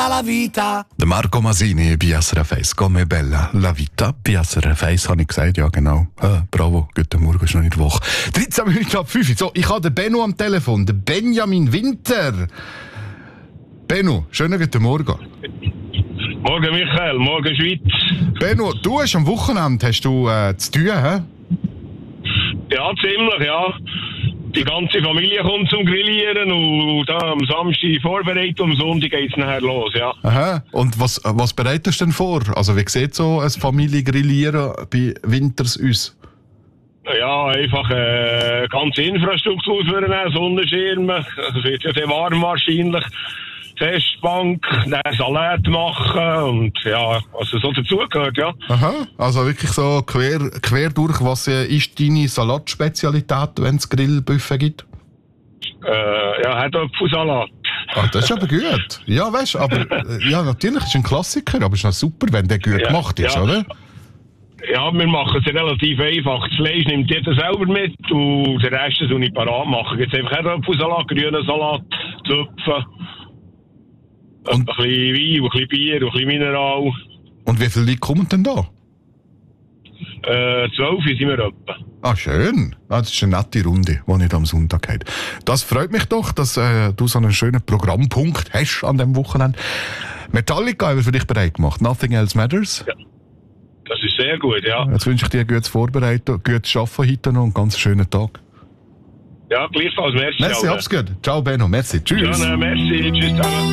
la vita. Der Marco Masini bei SRF 1. Come bella la vita. Bei SRF 1 habe ich gesagt, ja genau. Bravo, guten Morgen, ist noch nicht Woche. 13 Minuten ab 5. So, ich habe den Benno am Telefon, den Benjamin Winter. Benno, schönen guten Morgen. Morgen Michael, morgen Schweiz. Benno, du hast am Wochenende zu tun, hä? Ja, ziemlich, ja. Die ganze Familie kommt zum Grillieren und da am Samstag vorbereitet, am Sonntag geht es nachher los, ja. Aha. Und was bereitest du denn vor? Also wie sieht so ein Familiengrillieren bei Winters aus? Ja, einfach ganze Infrastruktur für einen Sonnenschirm. Es wird ja sehr warm wahrscheinlich. Festbank, dann Salat machen und ja, was so dazugehört, ja. Aha, also wirklich so quer durch, was ist deine Salatspezialität, wenn es Grillbuffet gibt? Ja, Herdöpfelsalat. Das ist aber gut. Ja, weißt du, aber ja, natürlich ist ein Klassiker, aber es ist noch super, wenn der gut gemacht ist, ja. Oder? Ja, wir machen es relativ einfach. Das Fleisch nimmt jeder selber mit und den Rest tue ich parat machen. Jetzt einfach Herdöpfelsalat, grünen Salat, Zöpfe. Und ein bisschen Wein, ein bisschen Bier, ein bisschen Mineral. Und wie viele Leute kommen denn da? 12 sind wir etwa. Ah, schön. Das ist eine nette Runde, die nicht am Sonntag geht. Das freut mich doch, dass du so einen schönen Programmpunkt hast an diesem Wochenende. Metallica haben wir für dich bereit gemacht. Nothing Else Matters. Ja. Das ist sehr gut, ja. Jetzt wünsche ich dir gutes Vorbereiten, gutes Arbeiten heute noch und einen ganz schönen Tag. Ja, gleichfalls. Merci. Merci, hab's gut. Ciao, Benno. Merci. Tschüss. Ja, merci. Tschüss zusammen.